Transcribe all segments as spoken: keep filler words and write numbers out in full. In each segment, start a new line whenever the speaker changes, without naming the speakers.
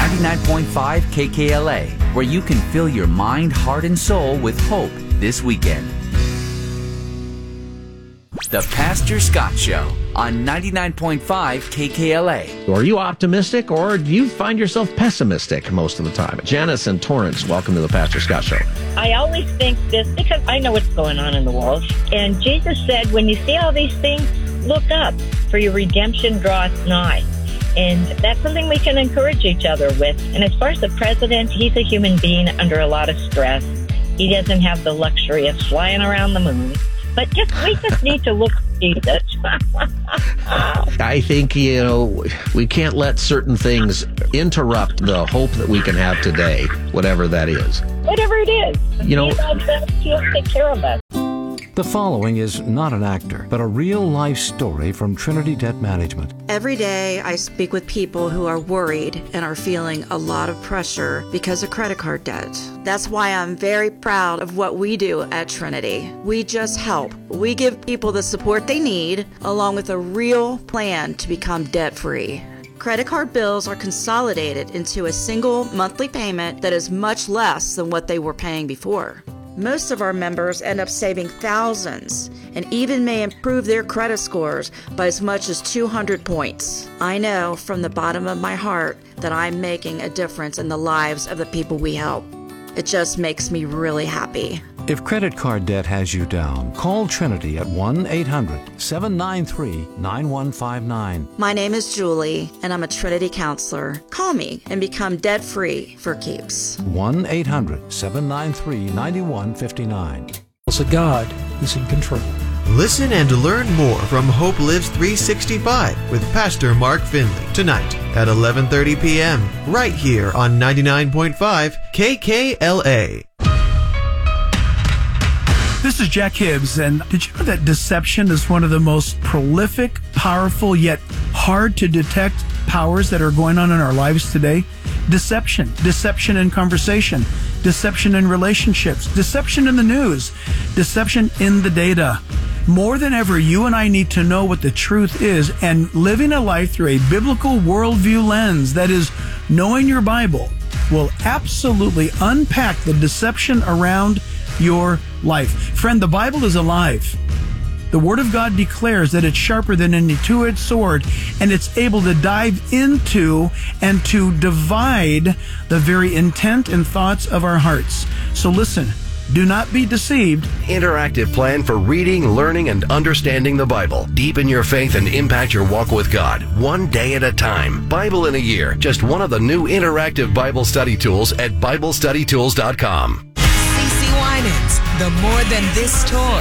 ninety-nine point five K K L A, where you can fill your mind, heart, and soul with hope this weekend. The Pastor Scott Show on ninety-nine point five K K L A.
Are you optimistic or do you find yourself pessimistic most of the time? Janice and Torrance, welcome to the Pastor Scott Show.
I always think this because I know what's going on in the world. And Jesus said, when you see all these things, look up, for your redemption draweth nigh. And that's something we can encourage each other with. And as far as the president, he's a human being under a lot of stress. He doesn't have the luxury of flying around the moon. But just we just need to look at Jesus.
I think, you know, we can't let certain things interrupt the hope that we can have today, whatever that is.
Whatever it is.
You know,
He'll take care of us.
The following is not an actor, but a real-life story from Trinity Debt Management.
Every day I speak with people who are worried and are feeling a lot of pressure because of credit card debt. That's why I'm very proud of what we do at Trinity. We just help. We give people the support they need, along with a real plan to become debt-free. Credit card bills are consolidated into a single monthly payment that is much less than what they were paying before. Most of our members end up saving thousands and even may improve their credit scores by as much as two hundred points. I know from the bottom of my heart that I'm making a difference in the lives of the people we help. It just makes me really happy.
If credit card debt has you down, call Trinity at one eight hundred seven nine three nine one five nine.
My name is Julie, and I'm a Trinity counselor. Call me and become debt-free for keeps.
one eight hundred seven nine three nine one five nine.
So God is in control.
Listen and learn more from Hope Lives three sixty-five with Pastor Mark Finley tonight at eleven thirty p.m. right here on ninety-nine point five K K L A.
This is Jack Hibbs, and did you know that deception is one of the most prolific, powerful, yet hard to detect powers that are going on in our lives today? Deception. Deception in conversation. Deception in relationships. Deception in the news. Deception in the data. More than ever, you and I need to know what the truth is, and living a life through a biblical worldview lens, that is, knowing your Bible, will absolutely unpack the deception around your life. Friend, the Bible is alive. The Word of God declares that it's sharper than any two-edged sword, and it's able to dive into and to divide the very intent and thoughts of our hearts. So listen, do not be deceived.
Interactive plan for reading, learning, and understanding the Bible. Deepen your faith and impact your walk with God, one day at a time. Bible in a year. Just one of the new interactive Bible study tools at Bible Study Tools dot com.
Winans, the More Than This tour.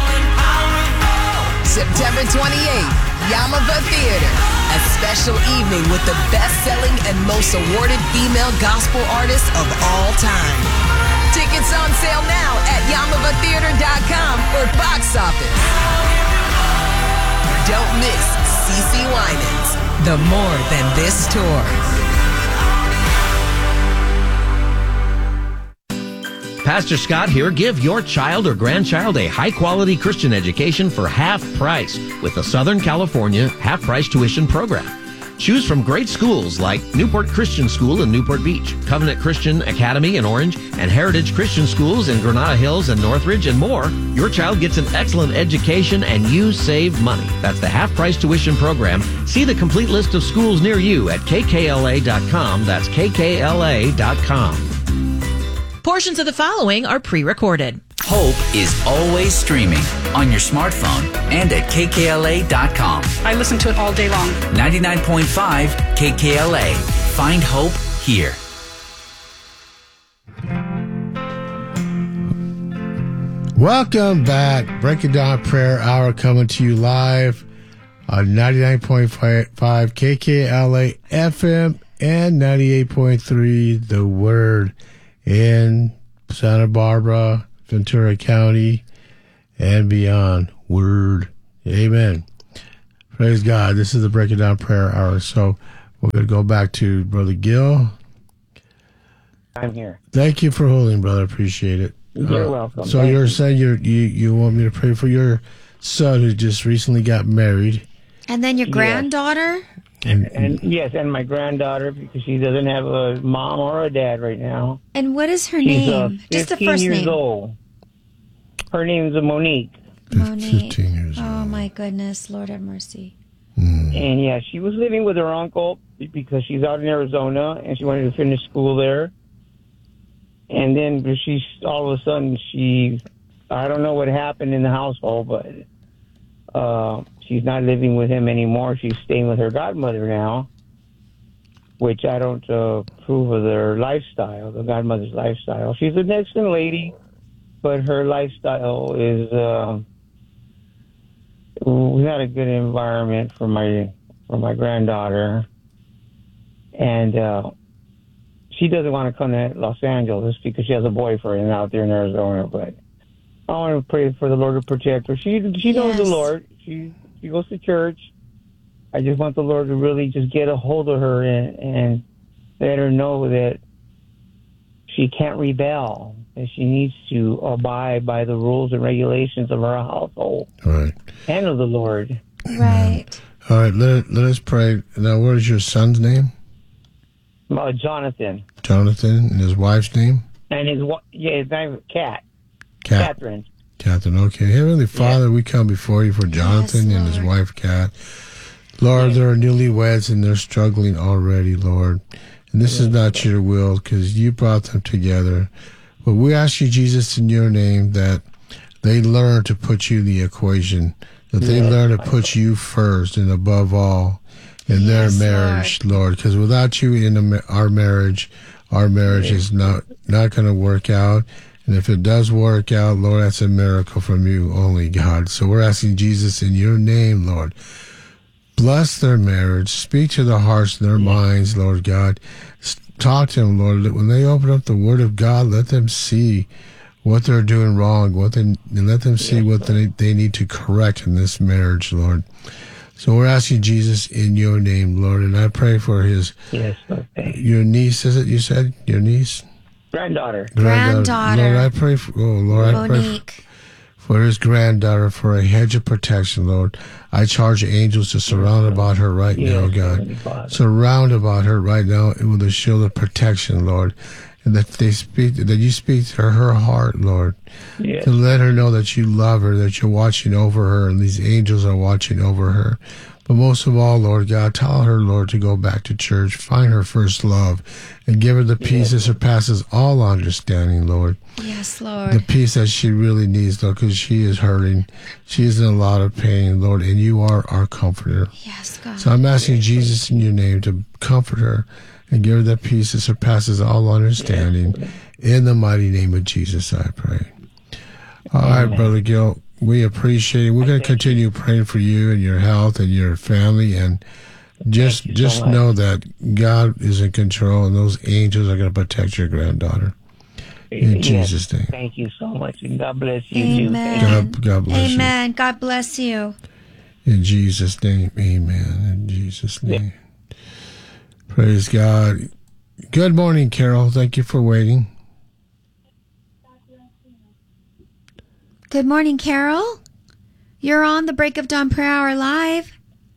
September twenty-eighth, Yamava Theater. A special evening with the best-selling and most awarded female gospel artists of all time. Tickets on sale now at Yamava Theater dot com or box office. Don't miss C C Winans, the More Than This tour.
Pastor Scott here. Give your child or grandchild a high-quality Christian education for half price with the Southern California half-price tuition program. Choose from great schools like Newport Christian School in Newport Beach, Covenant Christian Academy in Orange, and Heritage Christian Schools in Granada Hills and Northridge, and more. Your child gets an excellent education and you save money. That's the half-price tuition program. See the complete list of schools near you at K K L A dot com. That's K K L A dot com.
Portions of the following are pre-recorded.
Hope is always streaming on your smartphone and at K K L A dot com.
I listen to it all day long.
ninety-nine point five K K L A. Find hope here.
Welcome back. Breaking Down Prayer Hour coming to you live on ninety-nine point five K K L A F M and ninety-eight point three The Word in Santa Barbara, Ventura County, and beyond. Word. Amen. Praise God. This is the Breaking Down Prayer Hour. So we're going to go back to Brother Gil.
I'm here.
Thank you for holding, brother. Appreciate it.
You're
uh,
welcome.
So
Thank
you're
you.
saying you're, you you want me to pray for your son who just recently got married.
And then your
Yeah.
granddaughter?
And, and yes, and my granddaughter, because she doesn't have a mom or a dad right now.
And what is her
She's,
name?
Uh,
Just the first
years
name.
Old. Her name's Monique.
Monique.
fifteen years old.
Oh my goodness, Lord have mercy.
Mm.
And yeah, she was living with her uncle because she's out in Arizona and she wanted to finish school there. And then she's all of a sudden she, I don't know what happened in the household, but uh, she's not living with him anymore. She's staying with her godmother now, which I don't uh, approve of their lifestyle, the godmother's lifestyle. She's an excellent lady, but her lifestyle is. Uh, we had a good environment for my for my granddaughter, and uh, she doesn't want to come to Los Angeles because she has a boyfriend out there in Arizona. But I want to pray for the Lord to protect her. She she knows
Yes.
the Lord. She she goes to church. I just want the Lord to really just get a hold of her and, and let her know that she can't rebel, that she needs to abide by the rules and regulations of her household.
All right.
And of the Lord.
Right.
All right, let, let us pray. Now, what is your son's name?
Uh, Jonathan.
Jonathan, and his wife's name?
And his wa- yeah, his name is Kat.
Kat.
Catherine.
Catherine, okay. Heavenly Father, we come before you for Jonathan
Yes,
and his
Lord.
wife, Kat. Lord, they're newlyweds and they're struggling already, Lord. And this is not your will because you brought them together. But we ask you, Jesus, in your name, that they learn to put you in the equation, that they
Yes.
learn to put you first and above all in
Yes,
their marriage, Lord. Because without you in a ma- our marriage, our marriage is not, not going to work out. And if it does work out, Lord, that's a miracle from you only, God. So we're asking Jesus in your name, Lord. Bless their marriage. Speak to their hearts and their minds, Lord God. S- Talk to them, Lord. When they open up the Word of God, let them see what they're doing wrong. What they and let them see what they, they need to correct in this marriage, Lord. So we're asking Jesus in your name, Lord. And I pray for his
Yes, Lord. Thank you.
your niece. Is it you said your niece?
Granddaughter.
Granddaughter.
Lord, I pray for. Oh, Lord, I pray for,
Monique.
for his granddaughter for a hedge of protection, Lord. I charge angels to surround about her right now,
Heavenly
God.
Father.
Surround about her right now with a shield of protection, Lord. And that they speak, that you speak to her heart, Lord.
Yes.
To let her know that you love her, that you're watching over her, and these angels are watching over her. But most of all, Lord God, tell her, Lord, to go back to church, find her first love, and give her the peace that surpasses all understanding, Lord.
Yes,
The
Lord.
peace that she really needs, Lord, because she is hurting. She is in a lot of pain, Lord, and you are our comforter.
Yes, God.
So I'm asking Jesus in your name to comfort her and give her that peace that surpasses all understanding. In the mighty name of Jesus, I pray. All right, Brother Gil, we appreciate it. We're going to continue praying for you and your health and your family. And just
you so
just
much.
know that God is in control and those angels are going to protect your granddaughter. In
Yes.
Jesus' name.
Thank you so much. And God bless you. too. Thank you.
Amen.
God, God bless
Amen. God bless you.
you. In Jesus' name, amen. In Jesus' name. Praise God. Good morning, Carol. Thank you for waiting.
Good morning, Carol. You're on the Break of Dawn Prayer Hour live.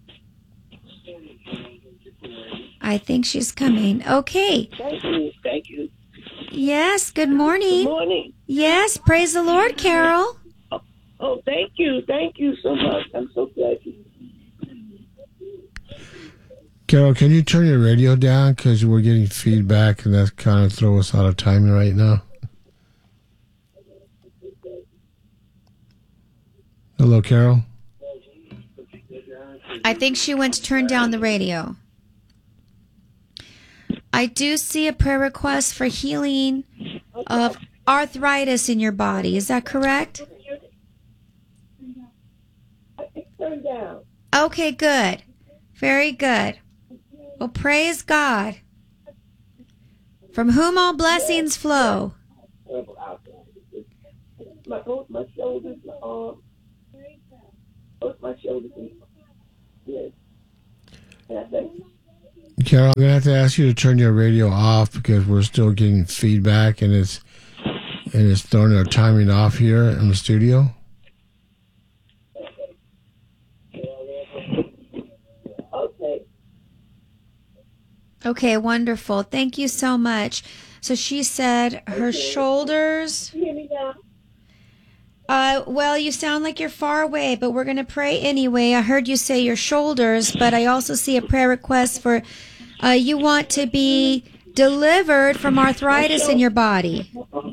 I think she's coming. Okay.
Thank you. Thank you.
Yes, good morning.
Good morning.
Yes, praise the Lord, Carol.
Oh, oh, thank you. Thank you so much. I'm so glad you.
Carol, can you turn your radio down? Because we're getting feedback and that's kind of throw us out of timing right now. Hello, Carol.
I think she went to turn down the radio. I do see a prayer request for healing of arthritis in your body. Is that correct?
Turn down.
Okay, good. Very good. Well, praise God. From whom all blessings flow.
My both my shoulders, my arms, both my shoulders. Yes. And I thank you.
Carol, I'm going to have to ask you to turn your radio off because we're still getting feedback and it's and it's throwing our timing off here in the studio.
Okay.
Okay, wonderful. Thank you so much. So she said her shoulders. Uh, well, you sound like you're far away, but we're going to pray anyway. I heard you say your shoulders, but I also see a prayer request for uh, you want to be delivered from arthritis in your body.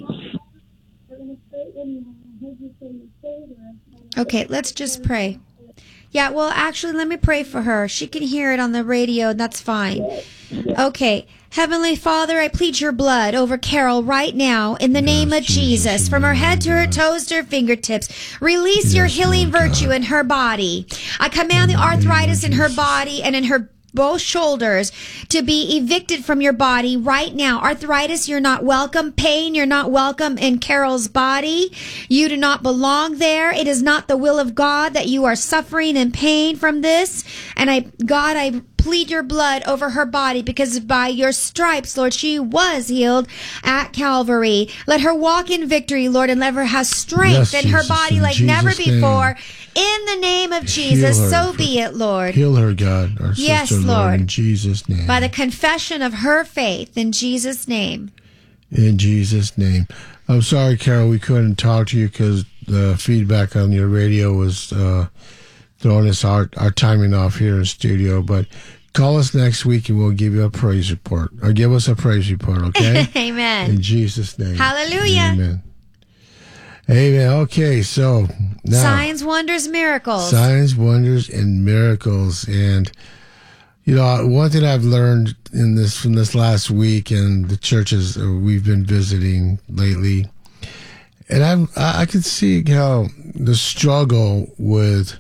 Okay, let's just pray. Yeah, well, actually, let me pray for her. She can hear it on the radio, and that's fine. Okay. Heavenly Father, I plead your blood over Carol right now in the yes, name of Jesus, Jesus from her head to her toes to her fingertips. Release yes, your healing Lord virtue God. in her body. I command in the arthritis in her body and in her both shoulders to be evicted from your body right now. Arthritis, you're not welcome. Pain, you're not welcome in Carol's body. You do not belong there. It is not the will of God that you are suffering in pain from this. And I, God, I plead your blood over her body because by your stripes, Lord, she was healed at Calvary. Let her walk in victory, Lord, and let her have strength yes, in her Jesus, body in like Jesus never before. Name. In the name of Jesus, so be it, Lord.
Heal her, God, our
yes,
sister,
Lord.
Lord, in Jesus' name.
By the confession of her faith, in Jesus' name.
In Jesus' name. I'm sorry, Carol, we couldn't talk to you because the feedback on your radio was uh, throwing us our, our timing off here in the studio, but call us next week and we'll give you a praise report. Or give us a praise report, okay?
Amen.
In Jesus' name.
Hallelujah.
Amen. Amen. Okay, so now.
Signs, wonders, miracles.
Signs, wonders, and miracles. And, you know, one thing I've learned in this from this last week and the churches we've been visiting lately, and I'm, I, I can see how the struggle with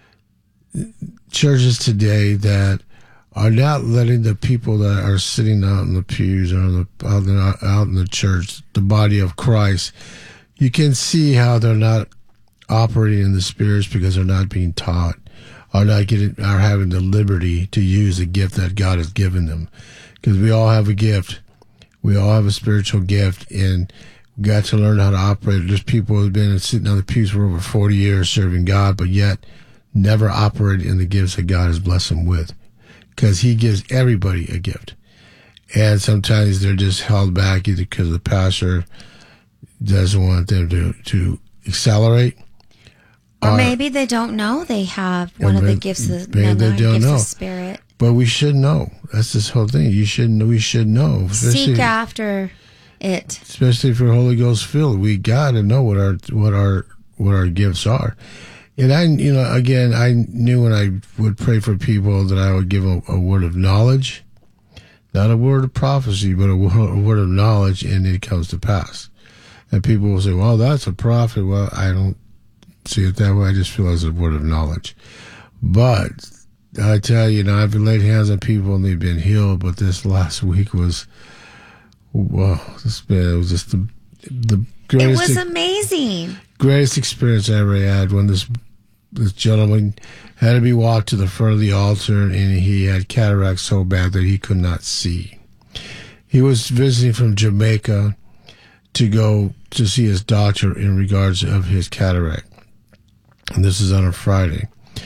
churches today that are not letting the people that are sitting out in the pews or the, out, in, out in the church, the body of Christ, you can see how they're not operating in the spirits because they're not being taught, are not getting, are having the liberty to use the gift that God has given them. Because we all have a gift, we all have a spiritual gift, and we got to learn how to operate. There's people who've been sitting on the pews for over forty years serving God, but yet never operated in the gifts that God has blessed them with. Because He gives everybody a gift, and sometimes they're just held back either because the pastor doesn't want them to, to accelerate.
Or, or maybe they don't know they have one of the gifts of the,
they don't
gifts
know.
of Spirit.
But we should know. That's this whole thing. You should we should know.
Seek after it.
Especially if you're Holy Ghost filled. We gotta know what our what our what our gifts are. And I you know, again, I knew when I would pray for people that I would give a, a word of knowledge. Not a word of prophecy, but a word, a word of knowledge, and it comes to pass. And people will say, well, that's a prophet. Well, I don't see it that way. I just feel it's a word of knowledge. But I tell you, you know, I've been laid hands on people and they've been healed. But this last week was, well, this man, it was just the, the greatest.
It was amazing.
Greatest experience I ever had when this, this gentleman had to be walked to the front of the altar and he had cataract so bad that he could not see. He was visiting from Jamaica to go to see his doctor in regards of his cataract. And this is on a Friday.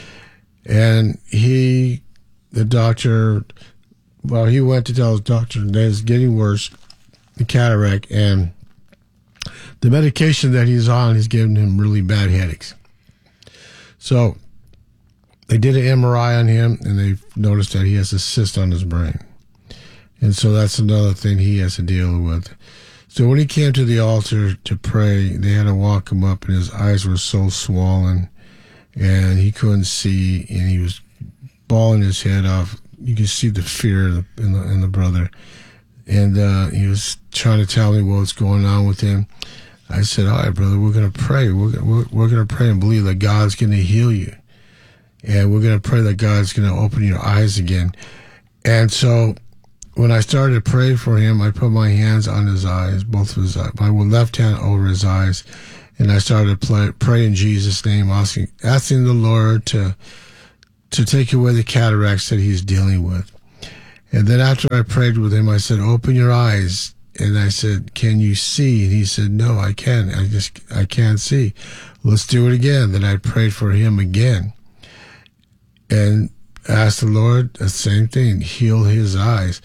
And he, the doctor, well, he went to tell his doctor that it's getting worse, the cataract, and the medication that he's on is giving him really bad headaches. So they did an M R I on him, and they noticed that he has a cyst on his brain. And so that's another thing he has to deal with. So when he came to the altar to pray, they had to walk him up, and his eyes were so swollen, and he couldn't see, and he was bawling his head off. You could see the fear in the, in the, in the brother. And uh, he was trying to tell me what's going on with him. I said, all right, brother, we're going to pray. We're, we're, we're going to pray and believe that God's going to heal you. And we're going to pray that God's going to open your eyes again. And so when I started to pray for him, I put my hands on his eyes, both of his eyes, my left hand over his eyes, and I started to play, pray in Jesus' name, asking, asking the Lord to to take away the cataracts that he's dealing with. And then after I prayed with him, I said, open your eyes. And I said, can you see? And he said, no, I can't. I just, I can't see. Let's do it again. Then I prayed for him again and asked the Lord the same thing, heal his eyes.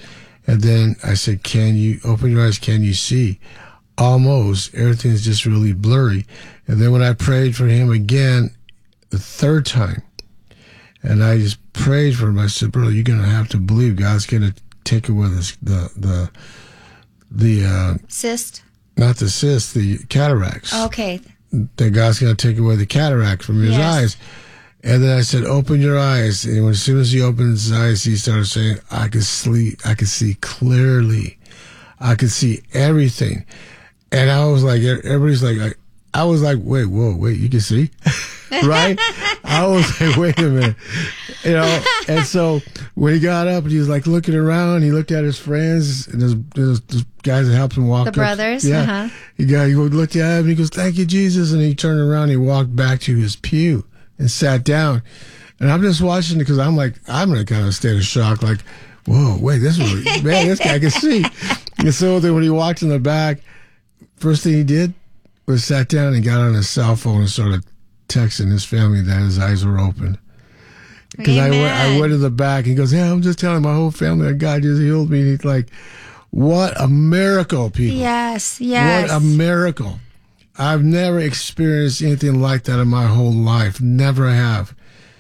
And then I said, can you open your eyes? Can you see? Almost. Everything's just really blurry. And then when I prayed for him again, the third time, and I just prayed for him, I said, brother, you're going to have to believe God's going to take away this, the, the, the, uh,
cyst?
Not the cyst, the cataracts.
Okay.
That God's going to take away the cataracts from his
Yes.
eyes. And then I said, open your eyes. And when, as soon as he opened his eyes, he started saying, I could sleep. I could see clearly. I could see everything. And I was like, everybody's like, I, I was like, wait, whoa, wait, you can see? Right? I was like, wait a minute. You know, and so when he got up and he was like looking around, he looked at his friends and there's, there's, there's guys that helped him walk
The
up.
brothers?
Yeah.
Uh-huh.
He got, he looked at him and he goes, thank you, Jesus. And he turned around and he walked back to his pew and sat down. And I'm just watching it because I'm like, I'm in a kind of state of shock, like, whoa, wait, this is, man, this guy can see. And so then when he walked in the back, first thing he did was sat down and got on his cell phone and started texting his family that his eyes were open. Because I went, I went to the back and he goes, yeah, I'm just telling my whole family that God just healed me. And he's like, what a miracle, people.
Yes, yes.
What a miracle. I've never experienced anything like that in my whole life. Never have.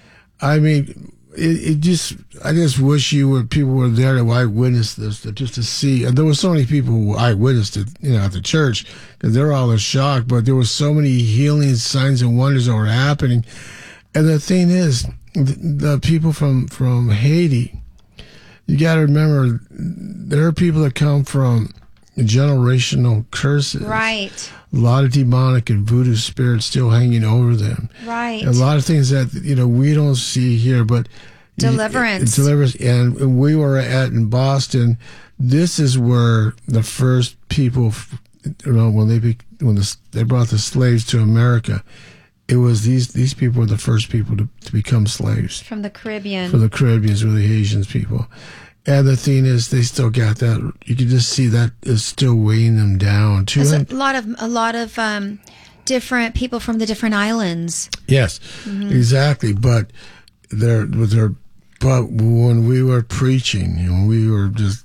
I mean, it, it just, I just wish you were, people were there to eyewitness this, to, just to see. And there were so many people who eyewitnessed it, you know, at the church, because they're all in shock, but there were so many healing signs and wonders that were happening. And the thing is, the, the people from, from Haiti, you got to remember, there are people that come from generational curses.
Right.
A lot of demonic and voodoo spirits still hanging over them.
Right.
A lot of things that, you know, we don't see here, but
Deliverance.
Deliverance. And we were at in Boston. This is where the first people, you know, when they be, when the, they brought the slaves to America, it was these these people were the first people to, to become slaves.
From the Caribbean.
From the Caribbeans, were the Haitian people. And the thing is, they still got that. You can just see that is still weighing them down.
There's a lot of a lot of um, different people from the different islands.
Yes,
Mhm.
exactly. But they're, they're, but when we were preaching, you know, we were just,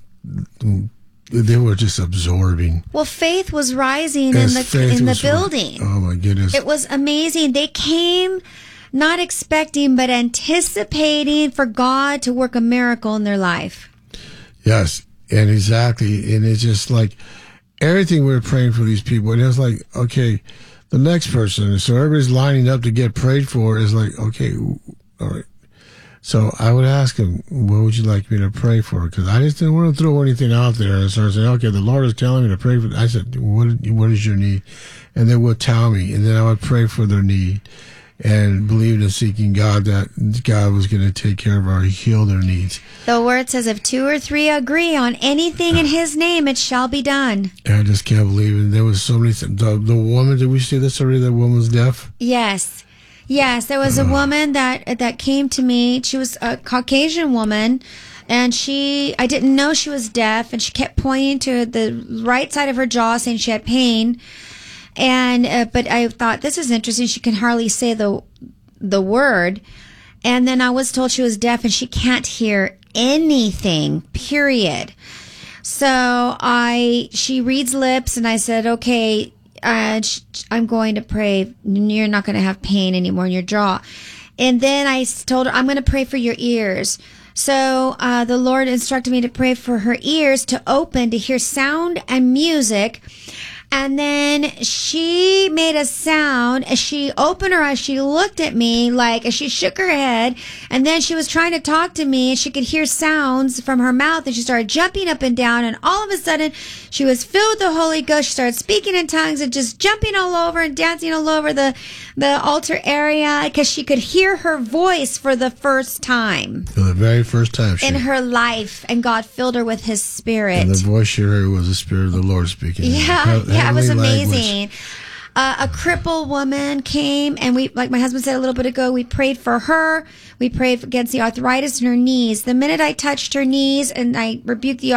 they were just absorbing.
Well, faith was rising
Yes,
in the
faith
in the
was-
building.
Oh my goodness!
It was amazing. They came not expecting but anticipating for God to work a miracle in their life.
Yes, and exactly. And it's just like everything we were praying for these people. And it was like, okay, the next person. So everybody's lining up to get prayed for is like, okay, all right. So I would ask him, what would you like me to pray for? Because I just didn't want to throw anything out there. And so I said, okay, the Lord is telling me to pray for. I said, what, what is your need? And they would tell me. And then I would pray for their need. And believed in seeking God that God was going to take care of our, heal their needs.
The word says, if two or three agree on anything in his name, it shall be done.
And I just can't believe it. There was so many things. The, the woman, did we see this already? That woman was deaf?
Yes. Yes, there was a woman that that came to me. She was a Caucasian woman, and she, I didn't know she was deaf, and she kept pointing to the right side of her jaw, saying she had pain. And uh, but I thought, this is interesting. She can hardly say the the word. And then I was told she was deaf and she can't hear anything, period. So I she reads lips, and I said, okay, uh, sh- I'm going to pray. You're not going to have pain anymore in your jaw. And then I told her, I'm going to pray for your ears. So uh, the Lord instructed me to pray for her ears to open, to hear sound and music. And then she made a sound as she opened her eyes. She looked at me like, as she shook her head, and then she was trying to talk to me, and she could hear sounds from her mouth, and she started jumping up and down, and all of a sudden she was filled with the Holy Ghost. She started speaking in tongues and just jumping all over and dancing all over the, the altar area because she could hear her voice for the first time
For the very first time. She,
in her life, and God filled her with his spirit.
and the voice she heard was the Spirit of the Lord speaking.
Yeah,
He-
yeah, it was
heavenly language.
amazing. Uh, a crippled woman came, and we, like my husband said a little bit ago, we prayed for her. We prayed against the arthritis in her knees. The minute I touched her knees and I rebuked the